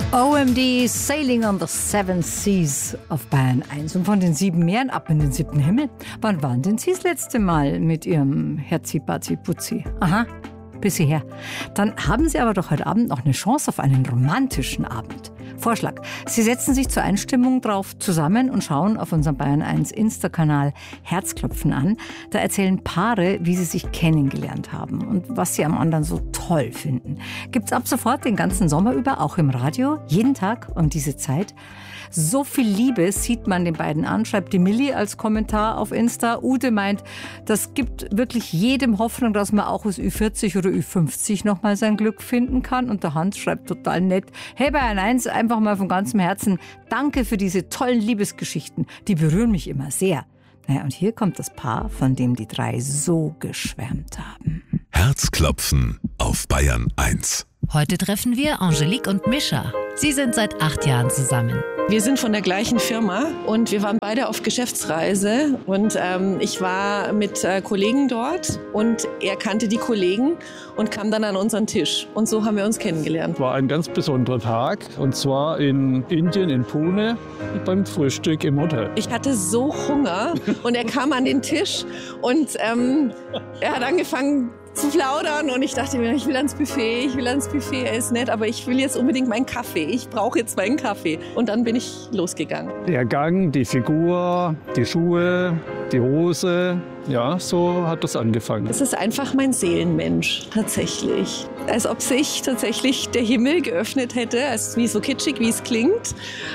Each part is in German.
OMD Sailing on the Seven Seas auf Bayern 1 und von den 7 Meeren ab in den 7. Himmel. Wann waren denn Sie das letzte Mal mit Ihrem Herzi-Bazi-Putzi? Aha, bis hierher. Dann haben Sie aber doch heute Abend noch eine Chance auf einen romantischen Abend. Vorschlag: Sie setzen sich zur Einstimmung drauf zusammen und schauen auf unserem Bayern 1 Insta-Kanal Herzklopfen an. Da erzählen Paare, wie sie sich kennengelernt haben und was sie am anderen so toll finden. Gibt's ab sofort den ganzen Sommer über, auch im Radio, jeden Tag um diese Zeit. So viel Liebe sieht man den beiden an, schreibt die Milli als Kommentar auf Insta. Ute meint, das gibt wirklich jedem Hoffnung, dass man auch als Ü40 oder Ü50 nochmal sein Glück finden kann. Und der Hans schreibt total nett: Hey Bayern 1, einfach mal von ganzem Herzen, danke für diese tollen Liebesgeschichten. Die berühren mich immer sehr. Naja, und hier kommt das Paar, von dem die 3 so geschwärmt haben. Herzklopfen auf Bayern 1. Heute treffen wir Angelique und Mischa. Sie sind seit 8 Jahren zusammen. Wir sind von der gleichen Firma und wir waren beide auf Geschäftsreise und ich war mit Kollegen dort und er kannte die Kollegen und kam dann an unseren Tisch und so haben wir uns kennengelernt. War ein ganz besonderer Tag und zwar in Indien, in Pune, beim Frühstück im Hotel. Ich hatte so Hunger und er kam an den Tisch und er hat angefangen zu plaudern und ich dachte mir, ich will ans Buffet, er ist nett, aber ich will jetzt unbedingt meinen Kaffee, ich brauche jetzt meinen Kaffee. Und dann bin ich losgegangen. Der Gang, die Figur, die Schuhe, die Hose, ja, so hat das angefangen. Es ist einfach mein Seelenmensch, tatsächlich. Als ob sich tatsächlich der Himmel geöffnet hätte, also wie so kitschig, wie es klingt,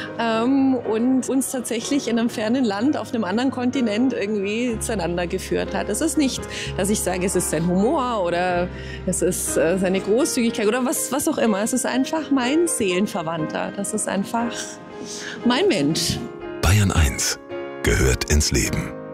und uns tatsächlich in einem fernen Land, auf einem anderen Kontinent irgendwie zueinander geführt hat. Es ist nicht, dass ich sage, es ist sein Humor oder es ist seine Großzügigkeit oder was auch immer. Es ist einfach mein Seelenverwandter. Das ist einfach mein Mensch. Bayern 1 gehört ins Leben.